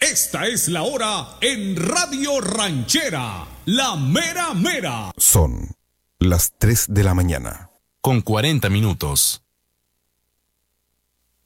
Esta es la hora en Radio Ranchera, la mera mera. Son las 3 de la mañana. Con 40 minutos.